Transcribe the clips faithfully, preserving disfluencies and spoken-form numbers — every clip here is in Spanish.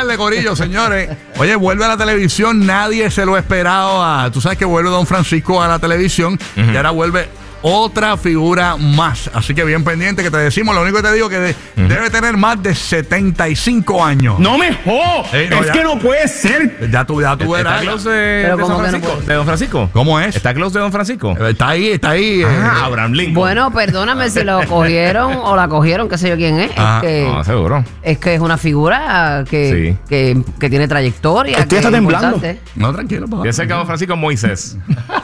tarde, corillo, señores. Oye, vuelve a la televisión, nadie se lo esperaba. Tú sabes que vuelve Don Francisco a la televisión uh-huh. y ahora vuelve otra figura más. Así que bien pendiente que te decimos. Lo único que te digo que de, uh-huh. debe tener más de setenta y cinco años. ¡No me jodas! Sí, no, es ya, que no puede ser. Ya tú, ya tú verás. ¿Está close de, de, Don Francisco? ¿De Don Francisco? ¿Cómo es? ¿Está close de Don Francisco? Está ahí, está ahí. Ah, eh, Abraham Lincoln. Bueno, perdóname si lo cogieron o la cogieron, qué sé yo quién es. Ah, es, que, no, seguro. es que es una figura que, sí. que, que tiene trayectoria. Estoy hasta temblando. No, tranquilo, papá. Piensa que Don Francisco Moisés.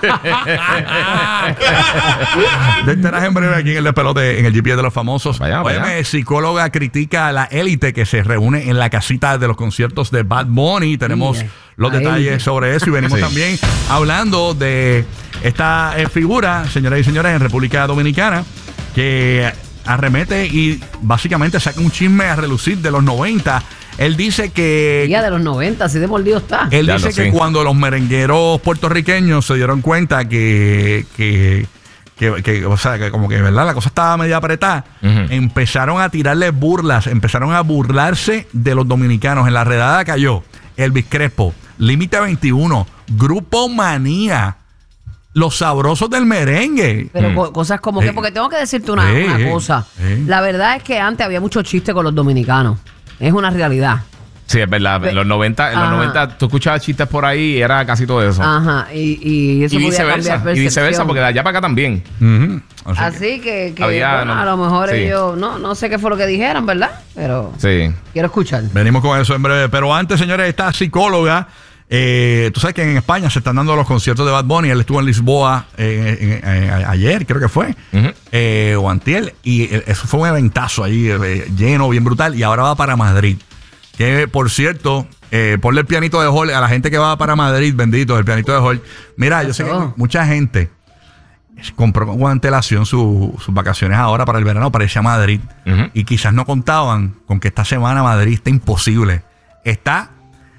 De enteras en breve aquí en el despelote, en el G P S de los famosos. Vaya, vaya. Óyeme, psicóloga critica a la élite que se reúne en la casita de los conciertos de Bad Bunny. Tenemos Yeah. los La detalles élite. sobre eso y venimos Sí. también hablando de esta eh, figura, señoras y señores, en República Dominicana, que arremete y básicamente saca un chisme a relucir de los noventa. Él dice que... Día de los noventa, así de mordido está. Él Ya dice lo que sé. cuando los merengueros puertorriqueños se dieron cuenta que, que, que, que, o sea, que como que, ¿verdad? La cosa estaba media apretada, Uh-huh. empezaron a tirarle burlas, empezaron a burlarse de los dominicanos. En la redada cayó Elvis Crespo, Límite veintiuno, Grupo Manía, Los Sabrosos del Merengue. Pero Mm. co- cosas como Sí. que, porque tengo que decirte una, Sí, una sí, cosa. sí. La verdad es que antes había mucho chiste con los dominicanos. Es una realidad. Sí, es verdad. En los noventa, en los Ajá. noventa tú escuchabas chistes por ahí y era casi todo eso. Ajá. Y, y eso y podía viceversa. cambiar Y viceversa, percepción. porque de allá para acá también. Ujú. Así que- Así que, que, Había, bueno, no, a lo mejor sí. ellos, no, no sé qué fue lo que dijeron, ¿verdad? Pero Sí. quiero escuchar. Venimos con eso en breve. Pero antes, señores, esta psicóloga, eh, tú sabes que en España se están dando los conciertos de Bad Bunny. Él estuvo en Lisboa eh, en- en- a- ayer, creo que fue, Ujú. eh, o antier, y eh, eso fue un eventazo ahí, eh, lleno, bien brutal. Y ahora va para Madrid. Que, por cierto, eh, ponle el pianito de Hall a la gente que va para Madrid, bendito, el pianito de Hall. Mira, yo sé que pasó? mucha gente compró con antelación su- sus vacaciones ahora para el verano para irse a Madrid. Ujú. Y quizás no contaban con que esta semana Madrid está imposible. Está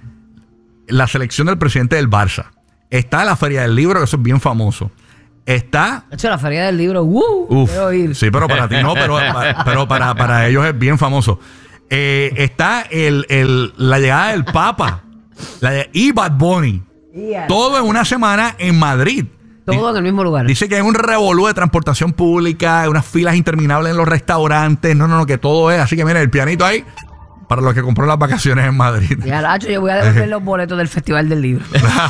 la selección del presidente del Barça. Está la Feria del Libro, que eso es bien famoso. Está... De hecho, la feria del libro, ¡uh! Uf, quiero ir. sí, pero para ti no, pero, pero para, para ellos es bien famoso. Eh, está el, el, la llegada del Papa la, y Bad Bunny. Yeah. Todo en una semana en Madrid. Todo en el mismo lugar. Dice que hay un revolú de transportación pública, unas filas interminables en los restaurantes. No, no, no, que todo es. Así que miren, el pianito ahí para los que compró las vacaciones en Madrid. Ya, Lacho, yo voy a devolver los boletos del Festival del Libro.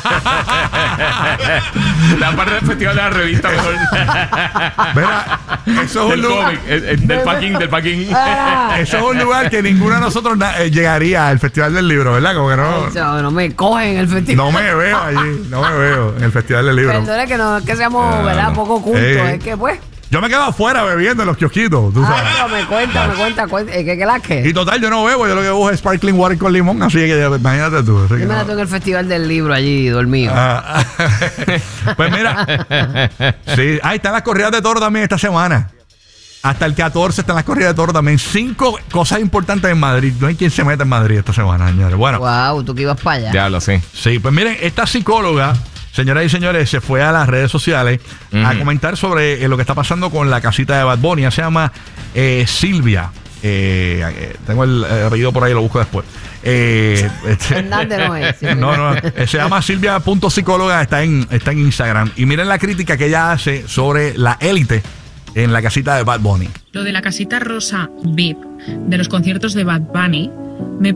La parte del festival de la revista mejor. Mira, eso es un Del lugar. cómic, eh, eh, del packing, del packing. Ah. Eso es un lugar que ninguno de nosotros na- eh, llegaría al Festival del Libro, ¿verdad? Como que no. O sea, no me cogen en el festival. No me veo allí, no me veo en el Festival del Libro. Perdone que no es que seamos, ¿verdad? Poco cultos. Eh. Es que, pues. Yo me quedo afuera bebiendo en los kiosquitos, tú Ah, sabes. pero me cuenta, me cuenta, cuenta. Es que, que la que. Y total, yo no bebo, yo lo que bebo es sparkling water con limón, así que imagínate tú. así que Yo me la no. tengo en el Festival del Libro allí dormido. Ah, pues mira, sí, ahí están las corridas de toro también esta semana. Hasta el catorce están las corridas de toro también. Cinco cosas importantes en Madrid. No hay quien se meta en Madrid esta semana, señores. Bueno, Wow, tú que ibas para allá. Ya lo sé. sí, pues miren, esta psicóloga, señoras y señores, se fue a las redes sociales a Ujú. comentar sobre eh, lo que está pasando con la casita de Bad Bunny. Ella se llama eh, Silvia. Eh, eh, tengo el eh, apellido por ahí, lo busco después. Eh, este- Hernández no es. Silvia. no, no, eh, se llama Silvia.psicóloga, está en, está en Instagram. Y miren la crítica que ella hace sobre la élite en la casita de Bad Bunny. Lo de la casita rosa V I P de los conciertos de Bad Bunny me